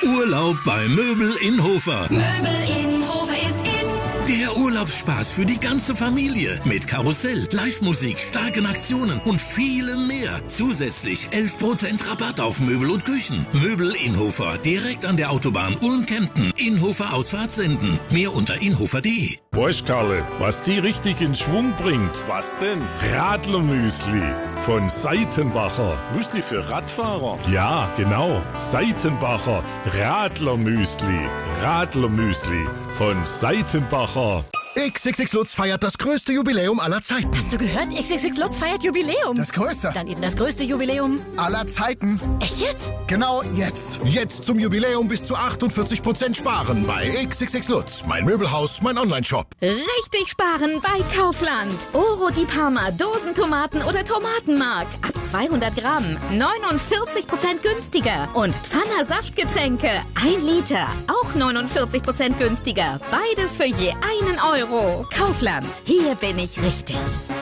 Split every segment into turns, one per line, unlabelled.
Urlaub bei Möbel in Hofer.
Möbel in Hofer ist in.
Der Urlaubsspaß für die ganze Familie. Mit Karussell, Live-Musik, starken Aktionen und vielem mehr. Zusätzlich 11% Rabatt auf Möbel und Küchen. Möbel in Hofer, direkt an der Autobahn Ulm-Kempten. Inhofer Ausfahrt senden. Mehr unter inhofer.de.
Weißt, Karle, was die richtig in Schwung bringt? Was denn? Radlermüsli von Seitenbacher.
Müsli für Radfahrer?
Ja, genau. Seitenbacher Radlermüsli. Radlermüsli von Seitenbacher.
XXX Lutz feiert das größte Jubiläum aller Zeiten.
Hast du gehört? XXX Lutz feiert Jubiläum.
Das größte.
Dann eben das größte Jubiläum
aller Zeiten.
Echt jetzt?
Genau jetzt. Jetzt zum Jubiläum bis zu 48% sparen bei XXX Lutz. Mein Möbelhaus, mein Online-Shop.
Richtig sparen bei Kaufland. Oro di Parma, Dosentomaten oder Tomatenmark. Ab 200 Gramm 49% günstiger. Und Pfanner Saftgetränke 1 Liter. Auch 49% günstiger. Beides für je einen Euro. Kaufland. Hier bin ich richtig.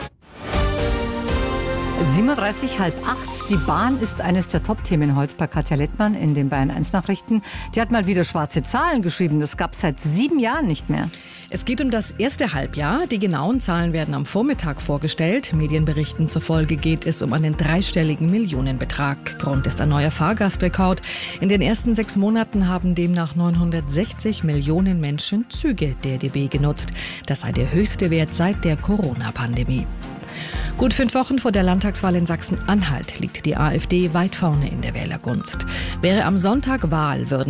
7.30 halb 8. Die Bahn ist eines der Top-Themen heute bei Katja Lettmann in den Bayern 1 Nachrichten. Die hat mal wieder schwarze Zahlen geschrieben. Das gab es seit 7 Jahren nicht mehr.
Es geht um das erste Halbjahr. Die genauen Zahlen werden am Vormittag vorgestellt. Medienberichten zufolge geht es um einen dreistelligen Millionenbetrag. Grund ist ein neuer Fahrgastrekord. In den ersten 6 Monaten haben demnach 960 Millionen Menschen Züge der DB genutzt. Das sei der höchste Wert seit der Corona-Pandemie. Gut 5 Wochen vor der Landtagswahl in Sachsen-Anhalt liegt die AfD weit vorne in der Wählergunst. Wäre am Sonntag Wahl, würden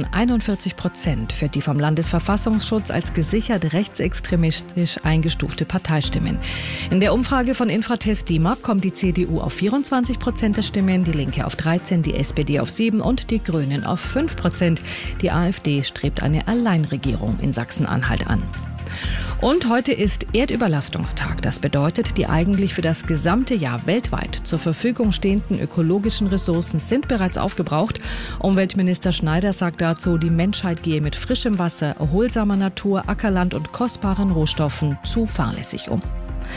41% für die vom Landesverfassungsschutz als gesichert rechtsextremistisch eingestufte Partei stimmen. In der Umfrage von Infratest DIMAP kommt die CDU auf 24% der Stimmen, die Linke auf 13%, die SPD auf 7% und die Grünen auf 5%. Die AfD strebt eine Alleinregierung in Sachsen-Anhalt an. Und heute ist Erdüberlastungstag. Das bedeutet, die eigentlich für das gesamte Jahr weltweit zur Verfügung stehenden ökologischen Ressourcen sind bereits aufgebraucht. Umweltminister Schneider sagt dazu, die Menschheit gehe mit frischem Wasser, erholsamer Natur, Ackerland und kostbaren Rohstoffen zu fahrlässig um.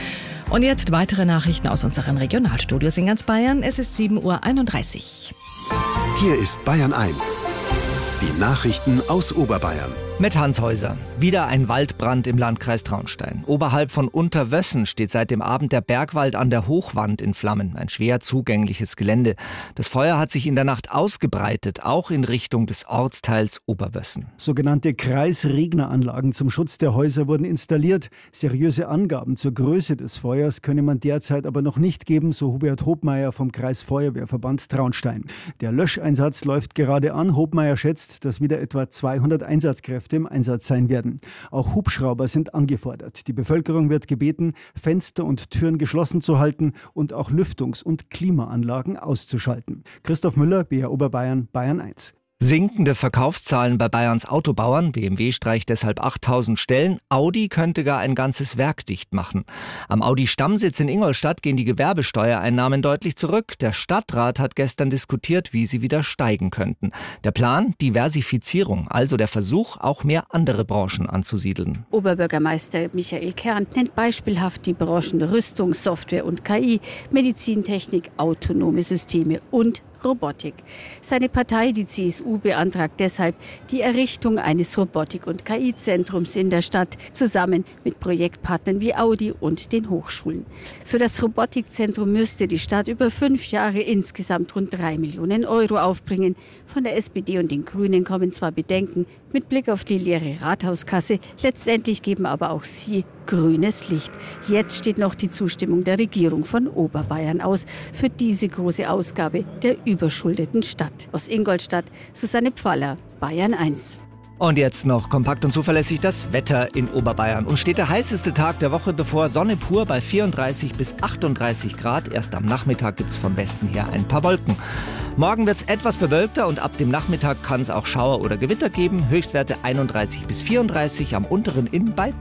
Und jetzt weitere Nachrichten aus unseren Regionalstudios in ganz Bayern. Es ist 7.31 Uhr.
Hier ist Bayern 1. Die Nachrichten aus Oberbayern.
Mit Hans Häuser. Wieder ein Waldbrand im Landkreis Traunstein. Oberhalb von Unterwössen steht seit dem Abend der Bergwald an der Hochwand in Flammen. Ein schwer zugängliches Gelände. Das Feuer hat sich in der Nacht ausgebreitet, auch in Richtung des Ortsteils Oberwössen.
Sogenannte Kreisregneranlagen zum Schutz der Häuser wurden installiert. Seriöse Angaben zur Größe des Feuers könne man derzeit aber noch nicht geben, so Hubert Hobmeier vom Kreisfeuerwehrverband Traunstein. Der Löscheinsatz läuft gerade an. Hobmeier schätzt, dass wieder etwa 200 Einsatzkräfte im Einsatz sein werden. Auch Hubschrauber sind angefordert. Die Bevölkerung wird gebeten, Fenster und Türen geschlossen zu halten und auch Lüftungs- und Klimaanlagen auszuschalten. Christoph Müller, BR Oberbayern, Bayern 1.
Sinkende Verkaufszahlen bei Bayerns Autobauern. BMW streicht deshalb 8.000 Stellen. Audi könnte gar ein ganzes Werk dicht machen. Am Audi-Stammsitz in Ingolstadt gehen die Gewerbesteuereinnahmen deutlich zurück. Der Stadtrat hat gestern diskutiert, wie sie wieder steigen könnten. Der Plan? Diversifizierung, also der Versuch, auch mehr andere Branchen anzusiedeln.
Oberbürgermeister Michael Kern nennt beispielhaft die Branchen Rüstung, Software und KI, Medizintechnik, autonome Systeme und Robotik. Seine Partei, die CSU, beantragt deshalb die Errichtung eines Robotik- und KI-Zentrums in der Stadt, zusammen mit Projektpartnern wie Audi und den Hochschulen. Für das Robotikzentrum müsste die Stadt über 5 Jahre insgesamt rund 3 Millionen Euro aufbringen. Von der SPD und den Grünen kommen zwar Bedenken mit Blick auf die leere Rathauskasse, letztendlich geben aber auch sie grünes Licht. Jetzt steht noch die Zustimmung der Regierung von Oberbayern aus für diese große Ausgabe der überschuldeten Stadt. Aus Ingolstadt, Susanne Pfaller, Bayern 1.
Und jetzt noch kompakt und zuverlässig das Wetter in Oberbayern. Uns steht der heißeste Tag der Woche bevor. Sonne pur bei 34 bis 38 Grad. Erst am Nachmittag gibt es vom Westen her ein paar Wolken. Morgen wird es etwas bewölkter und ab dem Nachmittag kann es auch Schauer oder Gewitter geben. Höchstwerte 31 bis 34, am unteren Inn bei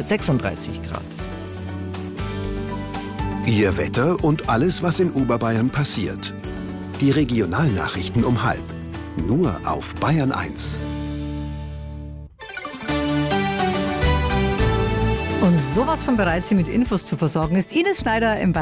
36 Grad.
Ihr Wetter und alles, was in Oberbayern passiert. Die Regionalnachrichten um 12:30. Nur auf Bayern 1.
Und sowas von bereit, Sie mit Infos zu versorgen, ist Ines Schneider im